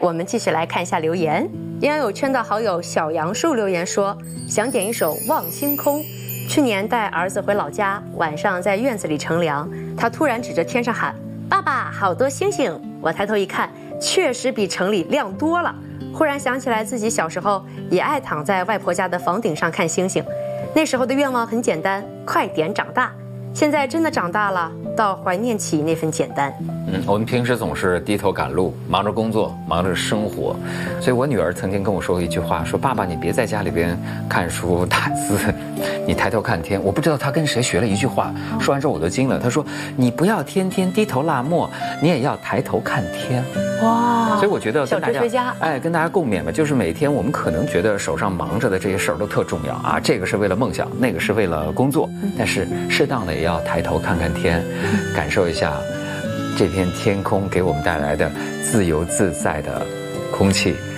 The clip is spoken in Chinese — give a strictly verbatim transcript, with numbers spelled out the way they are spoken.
我们继续来看一下留言。烟友圈的好友小杨树留言说，想点一首《望星空》。去年带儿子回老家，晚上在院子里乘凉，他突然指着天上喊：“爸爸，好多星星！”我抬头一看，确实比城里亮多了。忽然想起来自己小时候也爱躺在外婆家的房顶上看星星，那时候的愿望很简单，快点长大。现在真的长大了，倒怀念起那份简单。 嗯，我们平时总是低头赶路，忙着工作，忙着生活，所以我女儿曾经跟我说过一句话，说爸爸你别在家里边看书打字，你抬头看天。我不知道她跟谁学了一句话，说完之后我都惊了。她说你不要天天低头落寞，你也要抬头看天。哇！所以我觉得跟大家哎跟大家共勉吧，就是每天我们可能觉得手上忙着的这些事儿都特重要啊，这个是为了梦想，那个是为了工作，但是适当的也要抬头看看天，感受一下这片天空给我们带来的自由自在的空气。